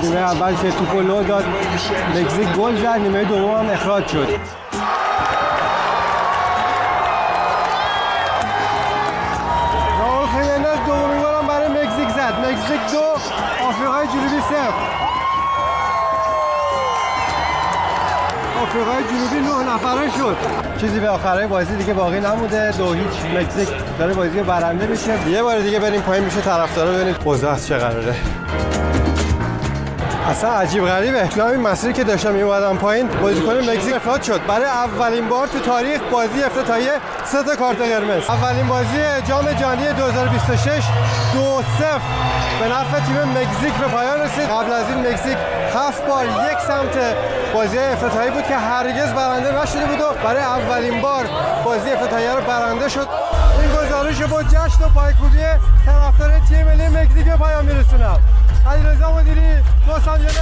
نیمه اول که توپو لو داد مکزیک گل زد، نیمه دوم هم اخراج شد. راول خیمنز دومین گل هم برای مکزیک زد. مکزیک 2 آفریقای جنوبی 0. آفریقای جنوبی 9 نفره شد. چیزی به آخرای بازی دیگه باقی نموده. 2-0 مکزیک داره بازی رو برنده میشه. یه بار دیگه بریم پایین میشه طرفدارا ببینید اوضاع از چه قراره. اصلا عجیب غریبه. من این مسیری که داشتم میومدم پایین بازیکن مکزیک اخراج شد. برای اولین بار تو تاریخ بازی افتتاحیه 3 تا کارت قرمز. اولین بازی جام جهانی 2026 2-0 به نفع تیم مکزیک به پایان رسید. قبل از این مکزیک 7 بار یک سمت بازی افتتاحیه بود که هرگز برنده نشده بود و برای اولین بار بازی افتتاحیه رو برنده شد. این گزارش با جشن و پایکوبی طرفدار تیم ملی مکزیک به پایان میرسونم. علیرضا مدیری، لس آنجلس.